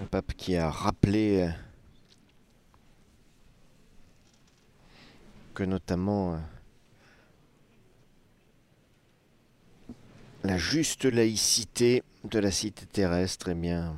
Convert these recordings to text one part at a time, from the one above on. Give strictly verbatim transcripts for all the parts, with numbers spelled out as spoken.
pape qui a rappelé euh, que notamment euh, la juste laïcité de la cité terrestre, eh bien,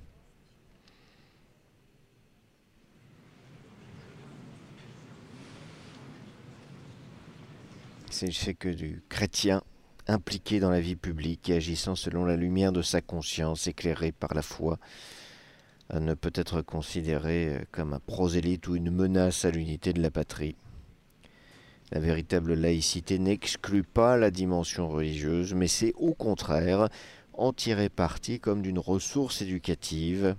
c'est fait que du chrétien impliqué dans la vie publique et agissant selon la lumière de sa conscience, éclairé par la foi, ne peut être considéré comme un prosélyte ou une menace à l'unité de la patrie. La véritable laïcité n'exclut pas la dimension religieuse, mais c'est au contraire en tirer parti comme d'une ressource éducative,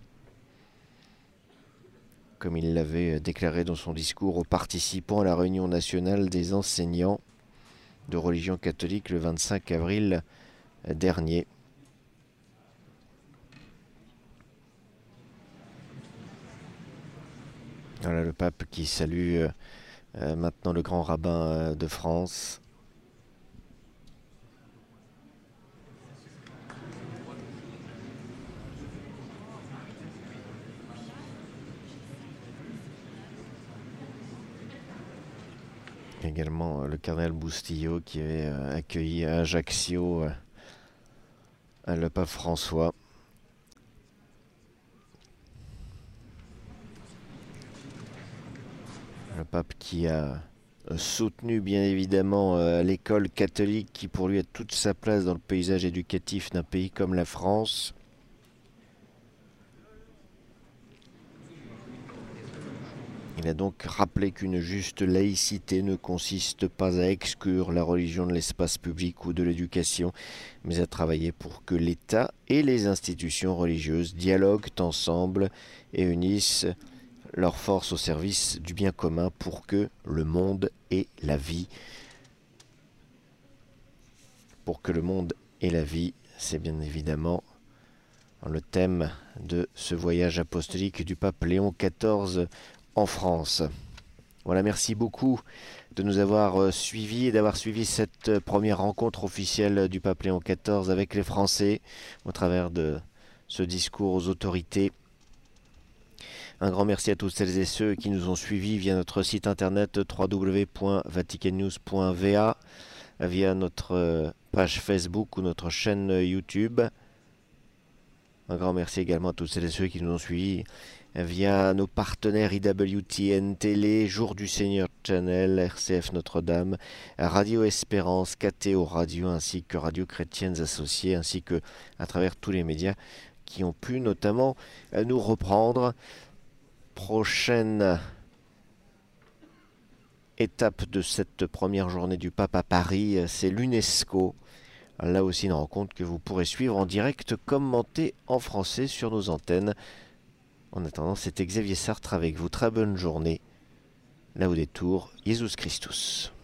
comme il l'avait déclaré dans son discours aux participants à la réunion nationale des enseignants de religion catholique le vingt-cinq avril dernier. Voilà le pape qui salue euh, maintenant le grand rabbin euh, de France. Également euh, le cardinal Bustillo qui avait euh, accueilli à Ajaccio euh, le pape François. Le pape qui a soutenu bien évidemment euh, l'école catholique qui pour lui a toute sa place dans le paysage éducatif d'un pays comme la France. Il a donc rappelé qu'une juste laïcité ne consiste pas à exclure la religion de l'espace public ou de l'éducation, mais à travailler pour que l'État et les institutions religieuses dialoguent ensemble et unissent leurs forces au service du bien commun pour que le monde et la vie, pour que le monde et la vie, c'est bien évidemment le thème de ce voyage apostolique du pape Léon quatorze en France. Voilà, merci beaucoup de nous avoir suivis et d'avoir suivi cette première rencontre officielle du pape Léon quatorze avec les Français au travers de ce discours aux autorités. Un grand merci à toutes celles et ceux qui nous ont suivis via notre site internet w w w point vatican news point v a, via notre page Facebook ou notre chaîne YouTube. Un grand merci également à toutes celles et ceux qui nous ont suivis via nos partenaires I W T N Télé, Jour du Seigneur Channel, R C F Notre-Dame, Radio Espérance, K T O Radio, ainsi que Radio Chrétiennes Associées, ainsi que à travers tous les médias qui ont pu notamment nous reprendre. Prochaine étape de cette première journée du pape à Paris, c'est l'UNESCO. Là aussi une rencontre que vous pourrez suivre en direct, commentée en français sur nos antennes. En attendant, c'était Xavier Sartre avec vous. Très bonne journée. Laudetur Jesus Christus.